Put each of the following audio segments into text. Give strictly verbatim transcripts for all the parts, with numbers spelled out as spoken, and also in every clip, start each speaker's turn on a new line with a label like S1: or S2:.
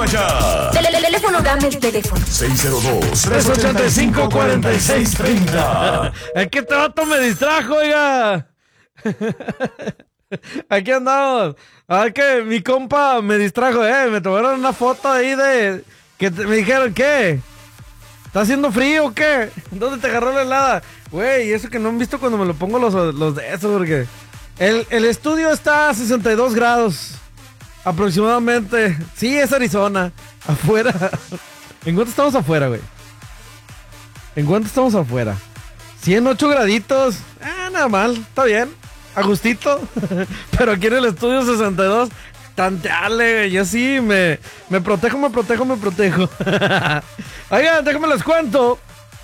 S1: llama ya.
S2: El, el, el teléfono, dame el teléfono.
S1: seis cero dos, tres ocho cinco, cuatro seis tres cero.
S3: Es que este vato me distrajo, oiga. Aquí andamos. A ver que mi compa me distrajo, eh. Me tomaron una foto ahí de... Que te- me dijeron, ¿qué? ¿Está haciendo frío o qué? ¿Dónde te agarró la helada? Güey, eso que no han visto cuando me lo pongo los, los de eso, porque... El, el estudio está a sesenta y dos grados. Aproximadamente. Sí, es Arizona. Afuera. ¿En cuánto estamos afuera, güey? ¿En cuánto estamos afuera? ciento ocho graditos. Ah, nada mal. Está bien. A gustito. Pero aquí en el estudio sesenta y dos. Tanteale, güey. Yo sí me, me protejo, me protejo, me protejo. Oigan, déjenme les cuento.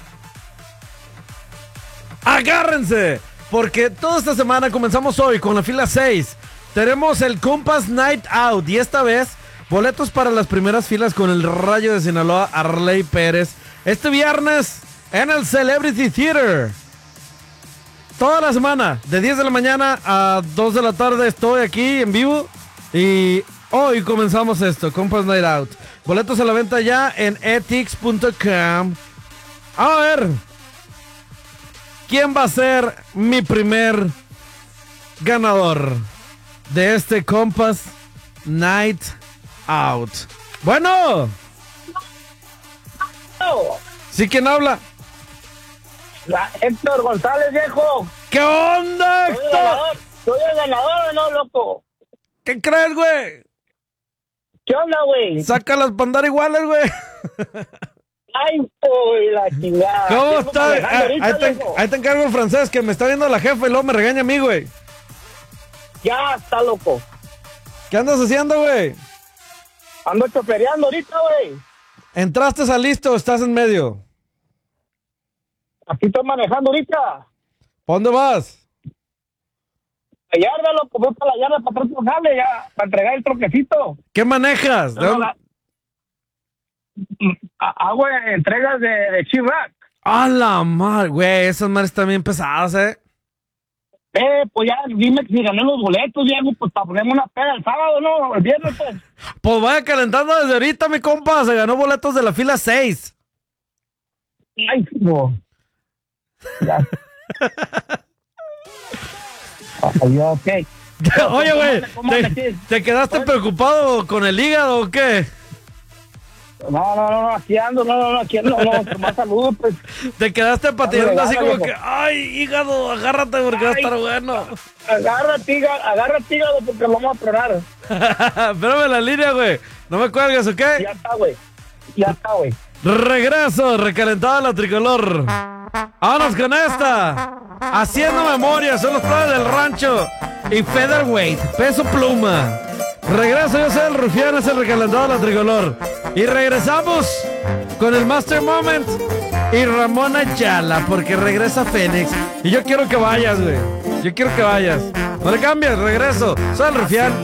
S3: Agárrense. Porque toda esta semana comenzamos hoy con la fila seis. Tenemos el Compass Night Out. Y esta vez, boletos para las primeras filas con el Rayo de Sinaloa, Arley Pérez. Este viernes en el Celebrity Theater. Toda la semana, de diez de la mañana a dos de la tarde, estoy aquí en vivo. Y hoy comenzamos esto, Compass Night Out. Boletos a la venta ya en etix punto com. A ver, ¿quién va a ser mi primer ganador de este Compass Night Out? Bueno. ¿Sí quién habla?
S4: La Héctor González, viejo.
S3: ¿Qué onda,
S4: Soy el
S3: Héctor?
S4: ganador. Soy el ganador, ¿no, loco?
S3: ¿Qué crees, güey?
S4: ¿Qué onda, güey?
S3: Sácalas para andar iguales, güey.
S4: Ay, uy, la chingada.
S3: ¿Cómo
S4: Vengo
S3: está?
S4: manejando
S3: Ah,
S4: ahorita,
S3: ahí, te,
S4: viejo.
S3: ahí te encargo el francés, que me está viendo la jefa y luego me regaña a mí, güey.
S4: Ya está, loco.
S3: ¿Qué andas haciendo, güey?
S4: Ando chofereando ahorita, güey.
S3: ¿Entraste, saliste o estás en medio?
S4: Aquí estoy manejando ahorita.
S3: ¿Para dónde vas?
S4: La yarda, loco. Voy para la yarda para atrás por jale, ya. Para entregar el troquecito.
S3: ¿Qué manejas? ¿De
S4: No,
S3: dónde?
S4: la- A- Hago entregas de, de Chirac.
S3: ¡A la madre! Güey, esas madres están bien pesadas, ¿eh?
S4: Eh, pues ya dime si gané los boletos, viejo, pues para ponerme una peda el sábado, ¿no? El viernes, pues.
S3: Pues vaya calentando desde ahorita, mi compa. Se ganó boletos de la fila seis.
S4: Ay, no. Ya. Ay, ok.
S3: Oye, güey,
S4: ¿Cómo
S3: ¿te,
S4: andas?
S3: te quedaste preocupado con el hígado o qué?
S4: No, no, no, aquí ando, no, no, no, aquí ando, no, no, más saludos, pues.
S3: Te quedaste pateando
S4: Dale,
S3: así
S4: dale,
S3: como
S4: viejo.
S3: que, ay, hígado, agárrate porque va a
S4: Ay.
S3: estar bueno.
S4: Agárrate, hígado, agárrate, hígado, porque lo vamos a probar.
S3: Espérame en la línea, güey. No me cuelgues, ¿ok?
S4: Ya está, güey. Ya está, güey.
S3: Regreso, recalentada la tricolor. Vámonos con esta. Haciendo memoria, son los planes del rancho. Y featherweight, peso pluma. Regreso, yo soy el rufián, es el recalentado de la tricolor. Y regresamos con el Master Moment y Ramón Ayala, porque regresa Fénix. Y yo quiero que vayas, güey. Yo quiero que vayas. No le cambies, regreso. Soy el rufián.